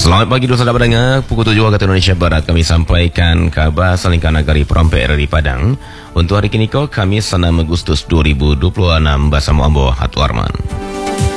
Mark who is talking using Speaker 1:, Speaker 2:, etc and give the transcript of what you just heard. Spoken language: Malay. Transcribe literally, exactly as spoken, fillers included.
Speaker 1: Selamat pagi dosa saudara pendengar. Pukul tujuh waktu Indonesia Barat kami sampaikan khabar salingkan negari Perompek R R I Padang. Untuk hari kini kau Khamis enam Agustus dua ribu dua puluh enam bersama Ambo Hatu Arman.